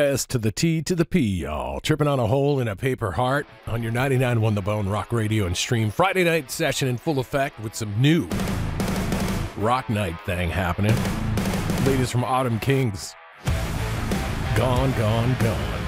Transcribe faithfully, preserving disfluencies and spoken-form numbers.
S to the T to the P, y'all. Tripping on a hole in a paper heart on your ninety-nine point one The Bone Rock Radio and Stream. Friday night session in full effect with some new rock night thing happening. Ladies from Autumn Kings. Gone, gone, gone.